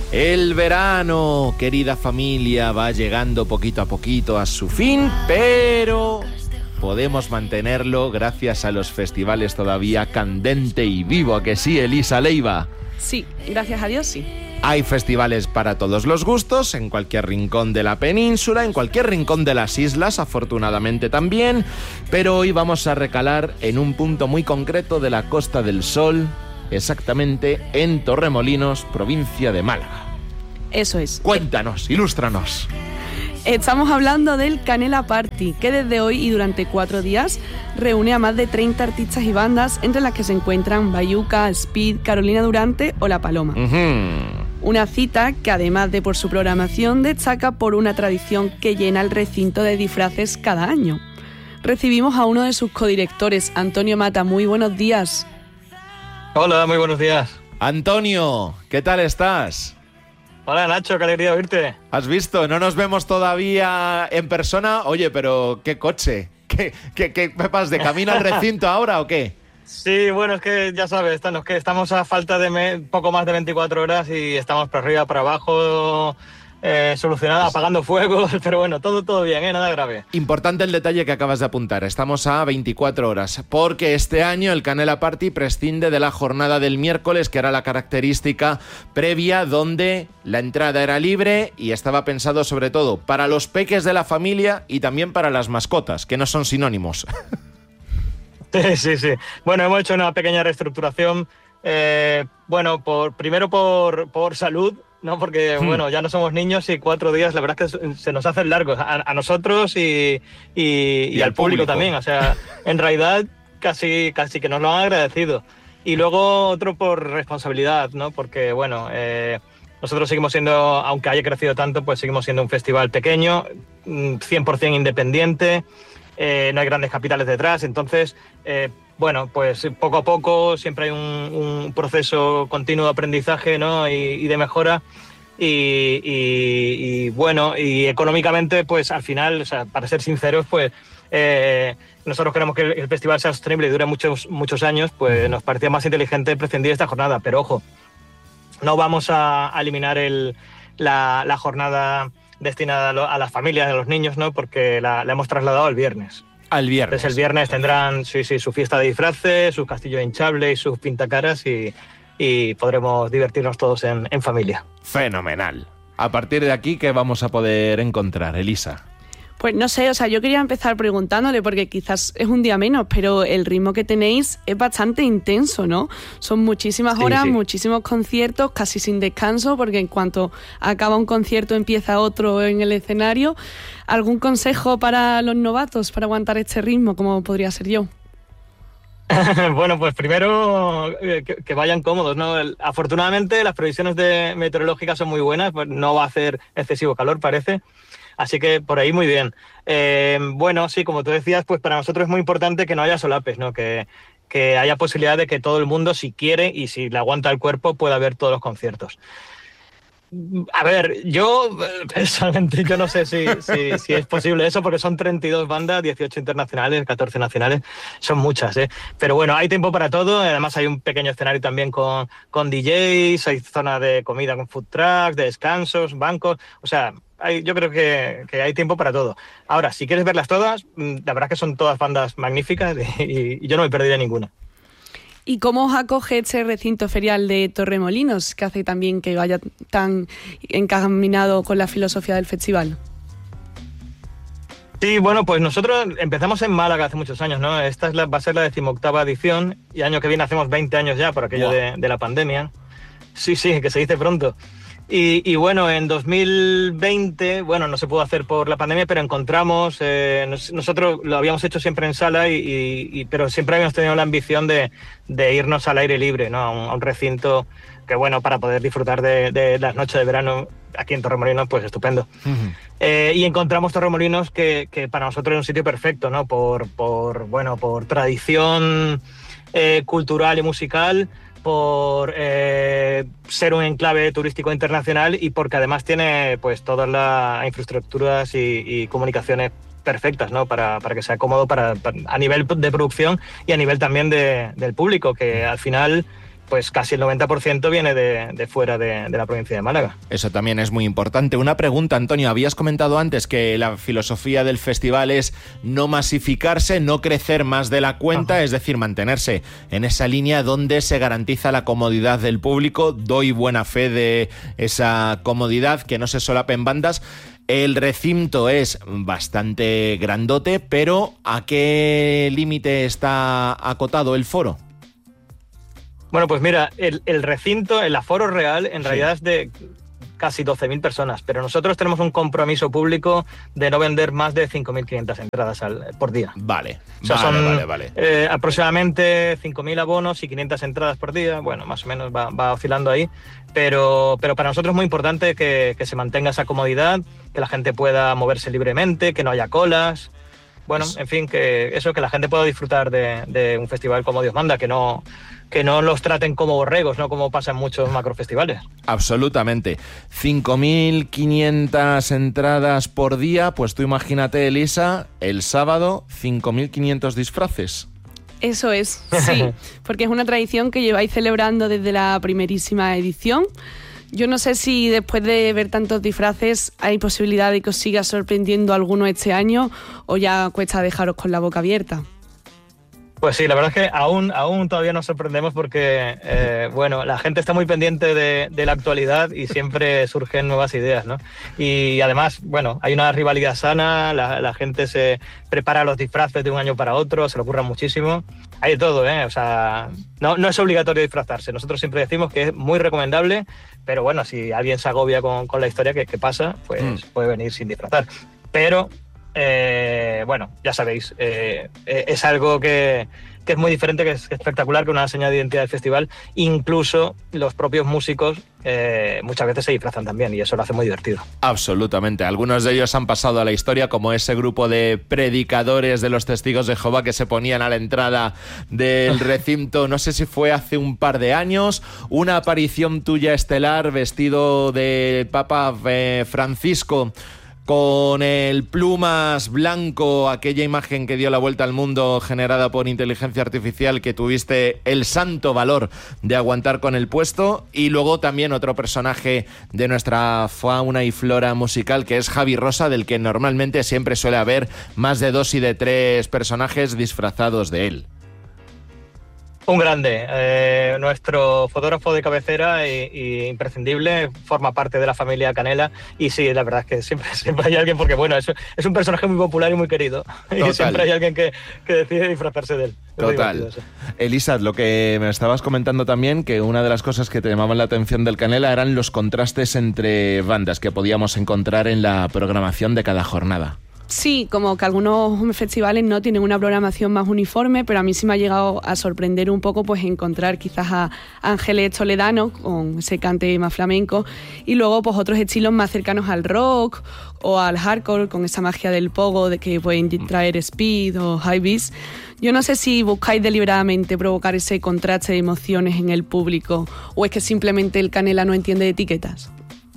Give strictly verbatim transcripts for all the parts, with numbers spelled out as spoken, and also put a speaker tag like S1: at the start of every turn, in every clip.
S1: El verano, querida familia, va llegando poquito a poquito a su fin, pero podemos mantenerlo gracias a los festivales todavía candente y vivo. ¿A que sí, Elisa Leiva?
S2: Sí, gracias a Dios, sí.
S1: Hay festivales para todos los gustos, en cualquier rincón de la península, en cualquier rincón de las islas, afortunadamente también, pero hoy vamos a recalar en un punto muy concreto de la Costa del Sol, exactamente en Torremolinos, provincia de Málaga.
S2: Eso es.
S1: Cuéntanos, ilústranos.
S2: Estamos hablando del Canela Party, que desde hoy y durante cuatro días reúne a más de treinta artistas y bandas, entre las que se encuentran Bayuca, Speed, Carolina Durante o La Paloma. Uh-huh. Una cita que, además de por su programación, destaca por una tradición que llena el recinto de disfraces cada año. Recibimos a uno de sus codirectores, Antonio Mata. Muy buenos días.
S3: Hola, muy buenos días.
S1: Antonio, ¿qué tal estás?
S3: Hola Nacho, qué alegría oírte.
S1: ¿Has visto? No nos vemos todavía en persona. Oye, pero ¿qué coche? ¿Qué, qué, qué pepas de camino al recinto ahora o qué?
S3: Sí, bueno, es que ya sabes, estamos, que estamos a falta de me, poco más de veinticuatro horas y estamos para arriba, para abajo, eh, solucionado, apagando fuegos, pero bueno, todo, todo bien, ¿eh? Nada grave.
S1: Importante el detalle que acabas de apuntar, estamos a veinticuatro horas, porque este año el Canela Party prescinde de la jornada del miércoles, que era la característica previa, donde la entrada era libre y estaba pensado sobre todo para los peques de la familia y también para las mascotas, que no son sinónimos.
S3: Sí, sí, sí. Bueno, hemos hecho una pequeña reestructuración, eh, bueno, por primero por, por salud, ¿no? Porque, hmm. bueno, ya no somos niños y cuatro días, la verdad es que se nos hacen largos a, a nosotros y, y, y, y al público, público también. O sea, en realidad casi, casi que nos lo han agradecido. Y luego otro por responsabilidad, ¿no? Porque, bueno, eh, nosotros seguimos siendo, aunque haya crecido tanto, pues seguimos siendo un festival pequeño, cien por ciento independiente. Eh, no hay grandes capitales detrás, entonces, eh, bueno, pues poco a poco siempre hay un, un proceso continuo de aprendizaje, ¿no? y, y de mejora y, y, y bueno, y económicamente, pues al final, o sea, para ser sinceros, pues eh, nosotros queremos que el, el festival sea sostenible y dure muchos, muchos años, pues nos parecía más inteligente prescindir de esta jornada, pero ojo, no vamos a, a eliminar el, la, la jornada destinada a, lo, a las familias, a los niños, ¿no? Porque la, la hemos trasladado al viernes.
S1: Al viernes.
S3: Entonces el viernes tendrán sí, sí, su fiesta de disfraces, su castillo hinchable y sus pintacaras y, y podremos divertirnos todos en, en familia.
S1: Fenomenal. A partir de aquí, ¿qué vamos a poder encontrar, Elisa?
S2: Pues no sé, o sea, yo quería empezar preguntándole, porque quizás es un día menos, pero el ritmo que tenéis es bastante intenso, ¿no? Son muchísimas horas, sí, sí. muchísimos conciertos, casi sin descanso, porque en cuanto acaba un concierto empieza otro en el escenario. ¿Algún consejo para los novatos para aguantar este ritmo, como podría ser yo?
S3: Bueno, pues primero eh, que, que vayan cómodos, ¿no? El, afortunadamente las previsiones de, meteorológicas son muy buenas, pues no va a hacer excesivo calor, parece. Así que por ahí muy bien. Eh, bueno, sí, como tú decías, pues para nosotros es muy importante que no haya solapes, ¿no? Que, que haya posibilidad de que todo el mundo, si quiere y si le aguanta el cuerpo, pueda ver todos los conciertos. A ver, yo personalmente yo no sé si, si, si es posible eso, porque son treinta y dos bandas, dieciocho internacionales, catorce nacionales, son muchas, ¿eh? Pero bueno, hay tiempo para todo, además hay un pequeño escenario también con, con D Js, hay zona de comida con food trucks, de descansos, bancos, o sea, hay, yo creo que, que hay tiempo para todo. Ahora, si quieres verlas todas, la verdad es que son todas bandas magníficas y, y yo no me perdería ninguna.
S2: ¿Y cómo os acoge este recinto ferial de Torremolinos, que hace también que vaya tan encaminado con la filosofía del festival?
S3: Sí, bueno, pues nosotros empezamos en Málaga hace muchos años, ¿no? Esta es la, va a ser la decimoctava edición y año que viene hacemos veinte años ya por aquello wow. de, de la pandemia. Sí, sí, que se dice pronto. Y, y bueno, en dos mil veinte, bueno, no se pudo hacer por la pandemia, pero encontramos, eh, nos, nosotros lo habíamos hecho siempre en sala, y, y, y, pero siempre habíamos tenido la ambición de, de irnos al aire libre, ¿no? A un, a un recinto que, bueno, para poder disfrutar de, de las noches de verano aquí en Torremolinos, pues estupendo. Uh-huh. Eh, y encontramos Torremolinos que, que para nosotros es un sitio perfecto, ¿no? Por, por, bueno, por tradición eh, cultural y musical, por eh, ser un enclave turístico internacional y porque además tiene pues todas las infraestructuras y, y comunicaciones perfectas, ¿no? para, para que sea cómodo para, para, a nivel de producción y a nivel también de, del público, que al final pues casi el noventa por ciento viene de, de fuera de, de la provincia de Málaga.
S1: Eso también es muy importante. Una pregunta, Antonio, habías comentado antes que la filosofía del festival es no masificarse, no crecer más de la cuenta, Ajá. es decir, mantenerse en esa línea donde se garantiza la comodidad del público. Doy buena fe de esa comodidad, que no se solapen bandas. El recinto es bastante grandote, pero ¿a qué límite está acotado el foro?
S3: Bueno, pues mira, el, el recinto, el aforo real, en sí. realidad es de casi doce mil personas, pero nosotros tenemos un compromiso público de no vender más de cinco mil quinientas entradas al, por día.
S1: Vale,
S3: o sea,
S1: vale,
S3: son,
S1: vale, vale.
S3: Eh, aproximadamente cinco mil abonos y quinientas entradas por día, bueno, más o menos va, va oscilando ahí, pero, pero para nosotros es muy importante que, que se mantenga esa comodidad, que la gente pueda moverse libremente, que no haya colas. Bueno, en fin, que eso, que la gente pueda disfrutar de, de un festival como Dios manda, que no, que no los traten como borregos, no como pasa en muchos macrofestivales.
S1: Absolutamente. cinco mil quinientas entradas por día, pues tú imagínate, Elisa, el sábado cinco mil quinientos disfraces.
S2: Eso es, sí, porque es una tradición que lleváis celebrando desde la primerísima edición. Yo no sé si después de ver tantos disfraces hay posibilidad de que os siga sorprendiendo alguno este año o ya cuesta dejaros con la boca abierta.
S3: Pues sí, la verdad es que aún, aún todavía nos sorprendemos porque, eh, bueno, la gente está muy pendiente de, de la actualidad y siempre surgen nuevas ideas, ¿no? Y además, bueno, hay una rivalidad sana, la, la gente se prepara los disfraces de un año para otro, se le ocurra muchísimo. Hay de todo, ¿eh? O sea, no, no es obligatorio disfrazarse. Nosotros siempre decimos que es muy recomendable, pero bueno, si alguien se agobia con, con la historia que, que pasa, pues mm. puede venir sin disfrazar. Pero... Eh, bueno, ya sabéis, eh, eh, es algo que, que es muy diferente, que es espectacular, que una señal de identidad del festival. Incluso los propios músicos eh, muchas veces se disfrazan también y eso lo hace muy divertido.
S1: Absolutamente, algunos de ellos han pasado a la historia, como ese grupo de predicadores de los Testigos de Jehová que se ponían a la entrada del recinto, no sé si fue hace un par de años, una aparición tuya estelar vestido de Papa eh, Francisco, con el plumas blanco, aquella imagen que dio la vuelta al mundo generada por inteligencia artificial, que tuviste el santo valor de aguantar con el puesto. Y luego también otro personaje de nuestra fauna y flora musical, que es Javi Rosa, del que normalmente siempre suele haber más de dos y de tres personajes disfrazados de él.
S3: Un grande, eh, nuestro fotógrafo de cabecera y, y imprescindible, forma parte de la familia Canela y sí, la verdad es que siempre, siempre hay alguien, porque bueno, es, es un personaje muy popular y muy querido. Total. Y siempre hay alguien que, que decide disfrazarse de él. Es
S1: Total. Elisa, lo que me estabas comentando también, que una de las cosas que te llamaban la atención del Canela eran los contrastes entre bandas que podíamos encontrar en la programación de cada jornada.
S2: Sí, como que algunos festivales no tienen una programación más uniforme, pero a mí sí me ha llegado a sorprender un poco pues encontrar quizás a Ángeles Toledano con ese cante más flamenco y luego pues otros estilos más cercanos al rock o al hardcore con esa magia del pogo de que pueden traer speed o high beats. Yo no sé si buscáis deliberadamente provocar ese contraste de emociones en el público o es que simplemente el Canela no entiende de etiquetas.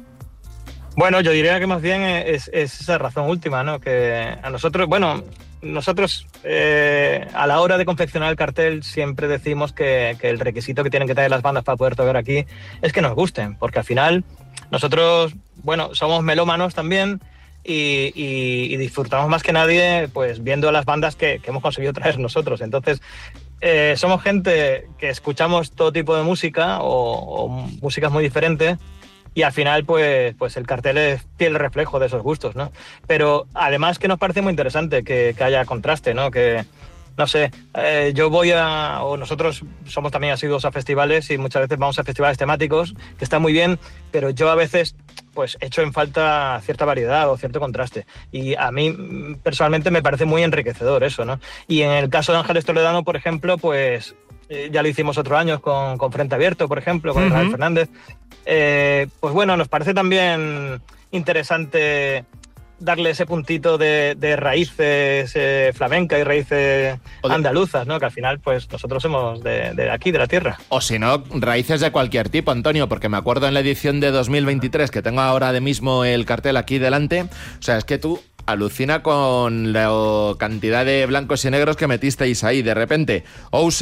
S3: Bueno, yo diría que más bien es, es esa razón última, ¿no? Que a nosotros, bueno, nosotros eh, a la hora de confeccionar el cartel siempre decimos que, que el requisito que tienen que tener las bandas para poder tocar aquí es que nos gusten, porque al final nosotros, bueno, somos melómanos también y, y, y disfrutamos más que nadie pues viendo las bandas que, que hemos conseguido traer nosotros. Entonces, eh, somos gente que escuchamos todo tipo de música o, o músicas muy diferentes. Y al final, pues, pues el cartel es fiel reflejo de esos gustos, ¿no? Pero además que nos parece muy interesante que, que haya contraste, ¿no? Que, no sé, eh, yo voy a... o nosotros somos también asiduos a festivales y muchas veces vamos a festivales temáticos, que está muy bien, pero yo a veces, pues, echo en falta cierta variedad o cierto contraste. Y a mí, personalmente, me parece muy enriquecedor eso, ¿no? Y en el caso de Ángeles Toledano, por ejemplo, pues... ya lo hicimos otros años con, con Frente Abierto, por ejemplo, con uh-huh. Israel Fernández. Eh, pues bueno, nos parece también interesante darle ese puntito de, de raíces eh, flamenca y raíces andaluzas, ¿no? Que al final, pues nosotros somos de, de aquí, de la tierra.
S1: O si no, raíces de cualquier tipo, Antonio, porque me acuerdo en la edición de dos mil veintitrés, que tengo ahora de mismo el cartel aquí delante, o sea, es que tú... alucina con la cantidad de blancos y negros que metisteis ahí. De repente, Oasis,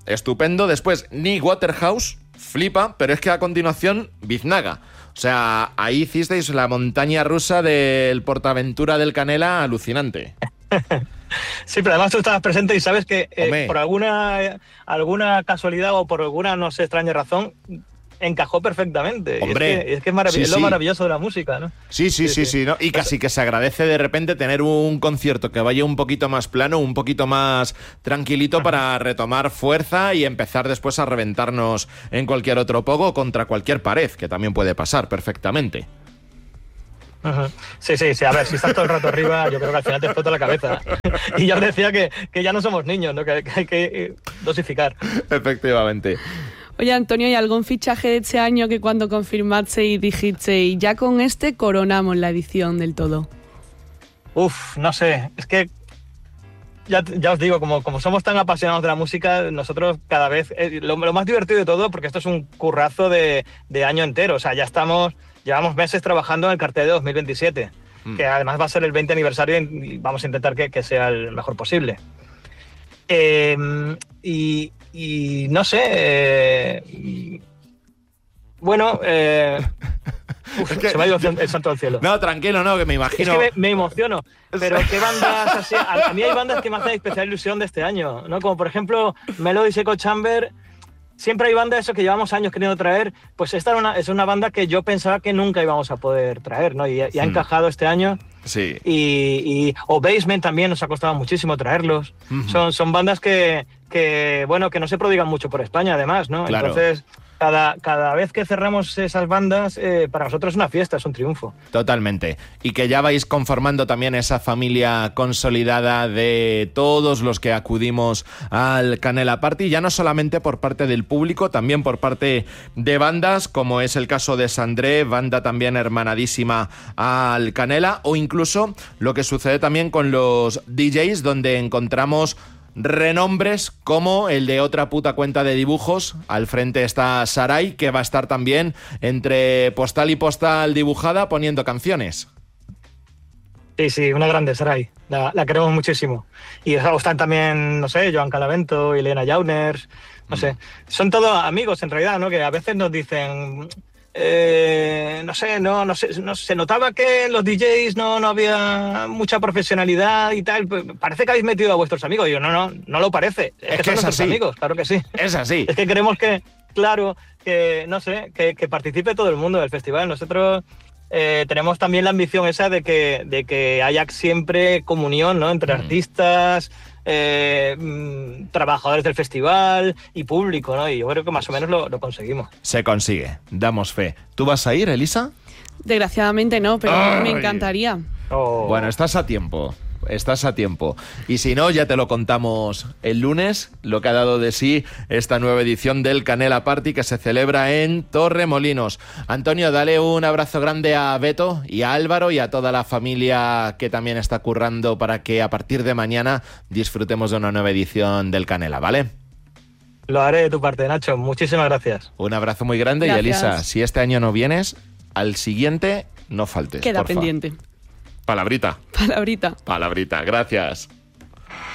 S1: estupendo. Después, Nick Waterhouse, flipa, pero es que a continuación, Biznaga. O sea, ahí hicisteis la montaña rusa del Portaventura del Canela alucinante.
S3: Sí, pero además tú estabas presente y sabes que eh, por alguna, alguna casualidad o por alguna, no sé, extraña razón, encajó perfectamente.
S1: Hombre,
S3: y es que, es, que es, marav- sí, es lo sí. maravilloso de la música, ¿no?
S1: Sí, sí, sí, sí, sí, ¿no? Y casi que se agradece de repente tener un concierto que vaya un poquito más plano, un poquito más tranquilito Ajá. para retomar fuerza y empezar después a reventarnos en cualquier otro pogo contra cualquier pared, que también puede pasar perfectamente.
S3: Uh-huh. Sí, sí, sí, a ver, si estás todo el rato arriba, yo creo que al final te explota la cabeza. Y ya os decía que, que ya no somos niños, ¿no? Que, que hay que dosificar.
S1: Efectivamente.
S2: Oye, Antonio, ¿hay algún fichaje de este año que cuando confirmaste y dijiste, y ya con este coronamos la edición del todo?
S3: Uf, no sé, es que ya, ya os digo, como, como somos tan apasionados de la música, nosotros cada vez, eh, lo, lo más divertido de todo, porque esto es un currazo de, de año entero, o sea, ya estamos, llevamos meses trabajando en el cartel de dos mil veintisiete, mm. que además va a ser el veinte aniversario y vamos a intentar que, que sea el mejor posible. Eh, y... Y no sé, eh, bueno, eh, uf, es que, se me ha ido el santo al cielo.
S1: No, tranquilo, no, que me imagino.
S3: Es que me, me emociono, pero qué bandas así, a, a mí hay bandas que me hacen especial ilusión de este año, ¿no? Como por ejemplo Melody Echo Chamber. Siempre hay bandas eso que llevamos años queriendo traer, pues esta es una, es una banda que yo pensaba que nunca íbamos a poder traer, ¿no? Y, y ha encajado este año.
S1: Sí.
S3: Y, y o Basement también nos ha costado muchísimo traerlos. Uh-huh. Son, son bandas que, que, bueno, que no se prodigan mucho por España, además, ¿no?
S1: Claro.
S3: Entonces, cada, cada vez que cerramos esas bandas, eh, para nosotros es una fiesta, es un triunfo.
S1: Totalmente. Y que ya vais conformando también esa familia consolidada de todos los que acudimos al Canela Party, ya no solamente por parte del público, también por parte de bandas, como es el caso de Sandré, banda también hermanadísima al Canela, o incluso lo que sucede también con los D Js, donde encontramos renombres como el de otra puta cuenta de dibujos. Al frente está Sarai, que va a estar también entre postal y postal dibujada poniendo canciones.
S3: Sí, sí, una grande, Sarai. La, la queremos muchísimo. Y están también, no sé, Joan Calavento, Elena Jauners, no mm. sé. Son todos amigos en realidad, ¿no? Que a veces nos dicen... Eh, no sé, no, no sé, no, se notaba que en los D Js no, no había mucha profesionalidad y tal. Parece que habéis metido a vuestros amigos. Y yo, no, no, no lo parece. Es, es que, que son es nuestros así. amigos, claro que sí.
S1: Es así.
S3: Es que queremos que, claro, que, no sé, que, que participe todo el mundo del festival. Nosotros eh, tenemos también la ambición esa de que, de que haya siempre comunión, ¿no? Entre mm. artistas, Eh, mmm, trabajadores del festival y público, ¿no? Y yo creo que más o menos lo, lo conseguimos.
S1: Se consigue, damos fe. ¿Tú vas a ir, Elisa?
S2: Desgraciadamente no, pero ¡ay! Me encantaría.
S3: Oh.
S1: Bueno, estás a tiempo. Estás a tiempo. Y si no, ya te lo contamos el lunes, lo que ha dado de sí esta nueva edición del Canela Party que se celebra en Torremolinos. Antonio, dale un abrazo grande a Beto y a Álvaro y a toda la familia que también está currando para que a partir de mañana disfrutemos de una nueva edición del Canela, ¿vale?
S3: Lo haré de tu parte, Nacho. Muchísimas gracias.
S1: Un abrazo muy grande. Gracias. Y Elisa, si este año no vienes, al siguiente no faltes.
S2: Queda
S1: porfa.
S2: pendiente.
S1: Palabrita.
S2: Palabrita.
S1: Palabrita, gracias.